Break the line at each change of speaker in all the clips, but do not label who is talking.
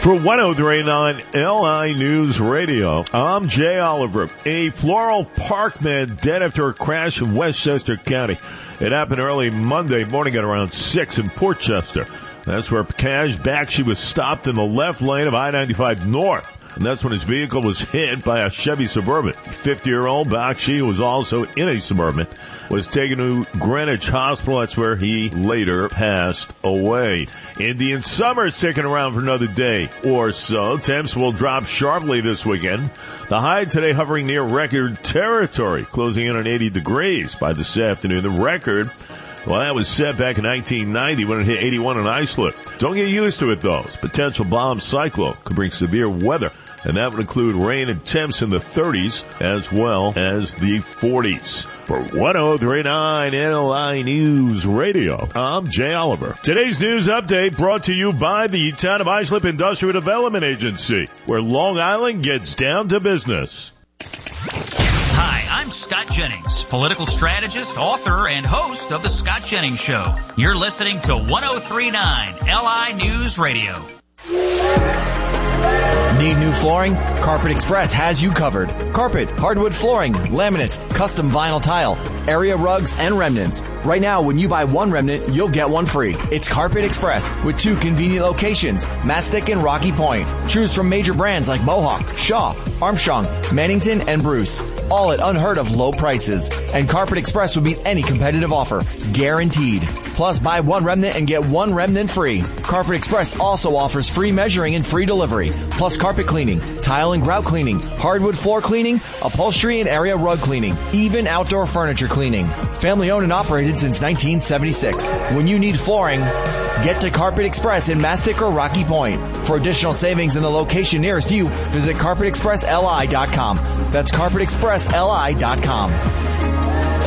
For 103.9 LI News Radio, I'm Jay Oliver. A Floral Park man dead after a crash in Westchester County. It happened early Monday morning at around 6 in Portchester. That's where Cash Bakshi was stopped in the left lane of I-95 North. And that's when his vehicle was hit by a Chevy Suburban. 50-year-old Bakshi, who was also in a Suburban, was taken to Greenwich Hospital. That's where he later passed away. Indian summer is sticking around for another day or so. Temps will drop sharply this weekend. The high today hovering near record territory, closing in on 80 degrees by this afternoon. The record, well, that was set back in 1990 when it hit 81 in Islip. Don't get used to it, though. This potential bomb cyclone could bring severe weather, and that would include rain and temps in the 30s as well as the 40s. For 103.9 LI News Radio, I'm Jay Oliver. Today's news update brought to you by the Town of Islip Industrial Development Agency, where Long Island gets down to business.
Hi, I'm Scott Jennings, political strategist, author, and host of The Scott Jennings Show. You're listening to 103.9 LI News Radio.
Need new flooring? Carpet Express has you covered. Carpet, hardwood flooring, laminates, custom vinyl tile, area rugs, and remnants. Right now, when you buy one remnant, you'll get one free. It's Carpet Express with 2 convenient locations, Mastic and Rocky Point. Choose from major brands like Mohawk, Shaw, Armstrong, Mannington, and Bruce. All at unheard of low prices. And Carpet Express will beat any competitive offer. Guaranteed. Plus, buy one remnant and get one remnant free. Carpet Express also offers free measuring and free delivery. Plus carpet cleaning, tile and grout cleaning, hardwood floor cleaning, upholstery and area rug cleaning, even outdoor furniture cleaning. Family owned and operated since 1976. When you need flooring, get to Carpet Express in Mastic or Rocky Point. For additional savings in the location nearest you, visit carpetexpressli.com. That's carpetexpressli.com.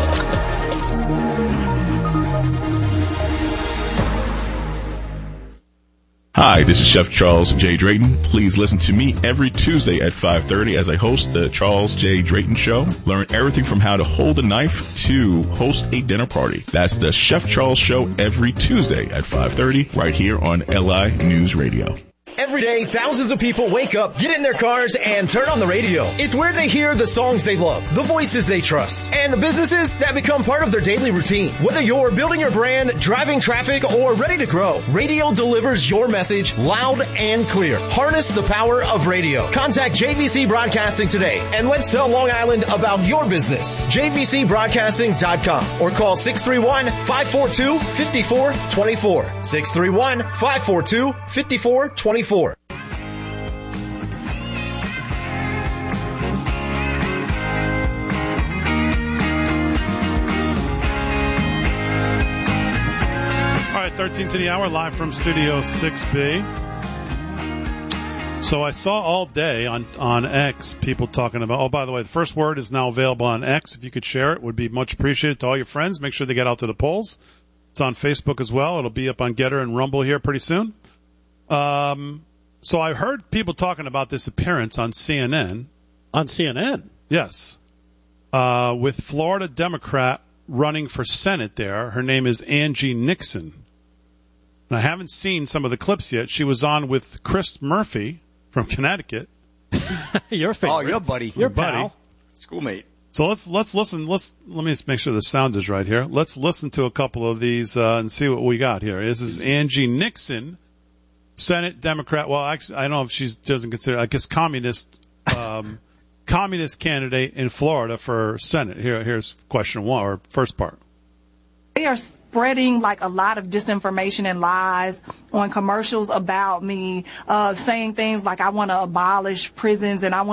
Hi, this is Chef Charles J. Drayton. Please listen to me every Tuesday at 5:30 as I host the Charles J. Drayton Show. Learn everything from how to hold a knife to host a dinner party. That's the Chef Charles Show every Tuesday at 5:30 right here on LI News Radio.
Every day, thousands of people wake up, get in their cars, and turn on the radio. It's where they hear the songs they love, the voices they trust, and the businesses that become part of their daily routine. Whether you're building your brand, driving traffic, or ready to grow, radio delivers your message loud and clear. Harness the power of radio. Contact JVC Broadcasting today, and let's tell Long Island about your business. JVCBroadcasting.com or call 631-542-5424. 631-542-5424. All
right, 13 to the hour, live from Studio 6B. So I saw all day on X people talking about, oh, by the way, the first word is now available on X. If you could share it, would be much appreciated to all your friends. Make sure they get out to the polls. It's on Facebook as well. It'll be up on Getter and Rumble here pretty soon. So I heard people talking about this appearance on CNN.
On CNN?
Yes. With Florida Democrat running for Senate there. Her name is Angie Nixon. And I haven't seen some of the clips yet. She was on with Chris Murphy from Connecticut.
Your favorite.
Oh, your buddy.
Your
buddy.
pal.
Schoolmate.
So let's listen. Let me just make sure the sound is right here. Let's listen to a couple of these, and see what we got here. This is Angie Nixon, Senate Democrat. Well, actually, I don't know if she doesn't consider, I guess, communist candidate in Florida for Senate. Here's question 1, or first part.
They are spreading like a lot of disinformation and lies on commercials about me, saying things like I want to abolish prisons and I want